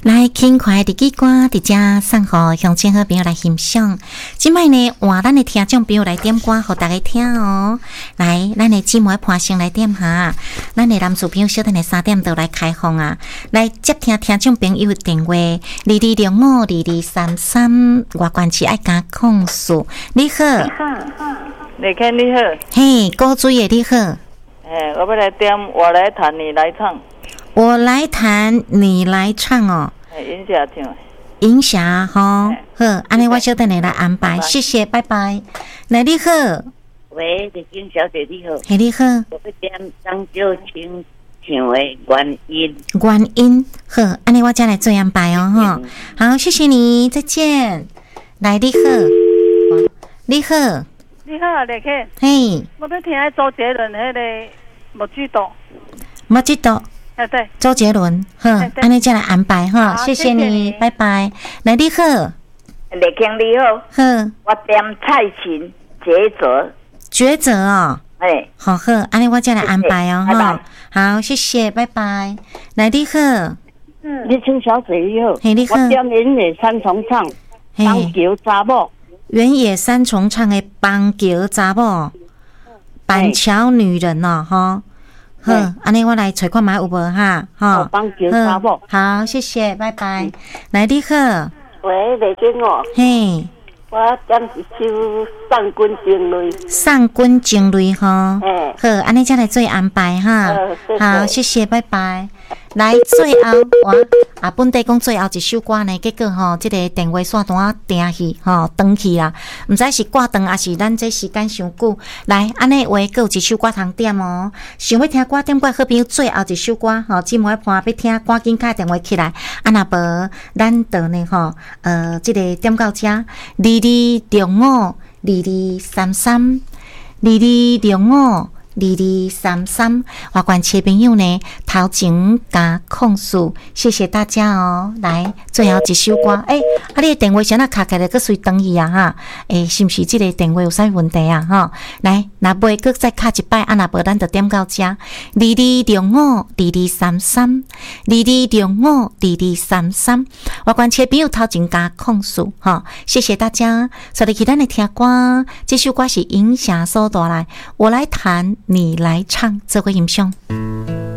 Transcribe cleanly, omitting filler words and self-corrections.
来轻快的歌伫遮送互乡亲好朋友来欣赏。即摆呢，换咱的听众朋友来点歌，互大家听哦。来，咱的姊妹伴声来点下，咱的男主朋友小等的3点就来开放啊！来接听听众朋友的电话，22052233，外关市爱加控诉。你好， 李肯你好， 嘿，古水的你好， 我要来点，我来弹，你来唱。 我来弹，你来唱哦。 银霞唱。 银霞吼，好，安尼我小等你来安排，谢谢，拜拜。来，你好， 喂，丽晶小姐你好， 嘿，你好， 我要点张秀清唱的原因。 原因好，安尼我再来做安排哦，哈。好，谢谢你，再见。来，你好，你好， 你好，李肯。 嘿， 我要听周杰伦迄个《莫知道》。 莫知道。 对， 周杰伦，好，安尼再来安排哈，谢谢你，拜拜。来，你好， 李肯你好， 好， 我点蔡琴抉择。 抉择哦，好，好，安尼我再来安排哦，哈，好，谢谢，拜拜。来，你好， 丽晶小姐你好， 嘿，你好， 我点原野三重唱，邦桥查某， 原野三重唱的邦桥查某，板桥女人哦，哈。好，安尼我来找看买有无哈？哈， 邦桥查某， 好，谢谢，拜拜。来，你好， 喂，丽晶哦， 嘿， 我点一首《送君情泪》。 送君情泪哈，好，安尼再来做安排哈。好，谢谢，拜拜。来，最后本地讲最后一首歌呢，结果吼，这个电话线单停去，吼，断去啦，毋知是挂断还是咱这时间伤久。来，安尼话，搁有一首歌通点哦。想要听歌点歌好朋友最后一首歌，吼，姊妹伴要听，赶紧打电话起来。啊，若无，咱就呢吼，这个点到这2205223322052233，华关切朋友呢，头前加控诉，谢谢大家哦。来，最后一首歌，你的电话先卡起来，搁随等伊啊哈。是毋是这个电话有啥问题啊哈？来，若袂搁再卡一摆，啊，若无咱就点到这2205223322052233，华关切朋友头前加控诉哈，谢谢大家。所以，咱来听歌，这首歌是影响所带来，我来弹。你来唱，这个音响。